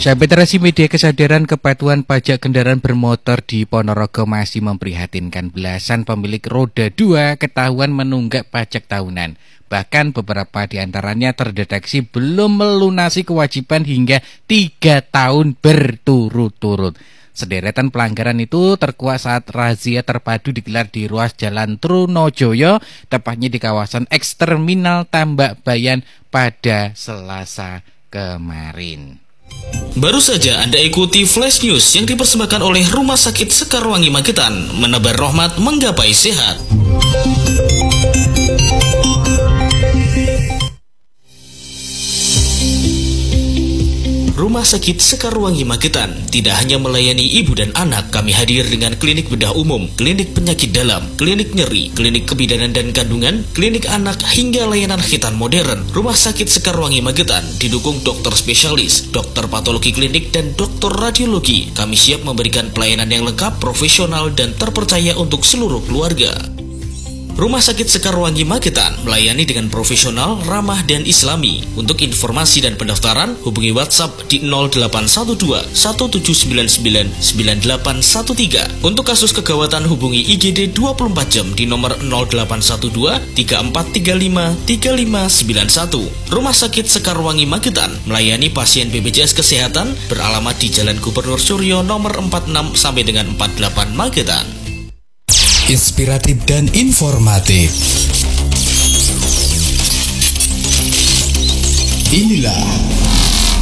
Sahabat Rasi Media, kesadaran kepatuhan pajak kendaraan bermotor di Ponorogo masih memprihatinkan. Belasan pemilik roda 2 ketahuan menunggak pajak tahunan. Bahkan beberapa di antaranya terdeteksi belum melunasi kewajiban hingga 3 tahun berturut-turut. Sederetan pelanggaran itu terkuak saat razia terpadu digelar di ruas Jalan Trunojoyo, tepatnya di kawasan eks-terminal Tambak Bayan pada Selasa kemarin. Baru saja Anda ikuti Flash News yang dipersembahkan oleh Rumah Sakit Sekarwangi Magetan. Menebar rahmat, menggapai sehat. Rumah Sakit Sekarwangi Magetan tidak hanya melayani ibu dan anak, kami hadir dengan klinik bedah umum, klinik penyakit dalam, klinik nyeri, klinik kebidanan dan kandungan, klinik anak, hingga layanan khitan modern. Rumah Sakit Sekarwangi Magetan didukung dokter spesialis, dokter patologi klinik, dan dokter radiologi. Kami siap memberikan pelayanan yang lengkap, profesional, dan terpercaya untuk seluruh keluarga. Rumah Sakit Sekarwangi Magetan melayani dengan profesional, ramah, dan islami. Untuk informasi dan pendaftaran, hubungi WhatsApp di 0812 1799 9813. Untuk kasus kegawatan, hubungi IGD 24 jam di nomor 0812 3435 3591. Rumah Sakit Sekarwangi Magetan melayani pasien BPJS Kesehatan, beralamat di Jalan Gubernur Suryo nomor 46 sampai dengan 48 Magetan. Inspiratif dan informatif. Inilah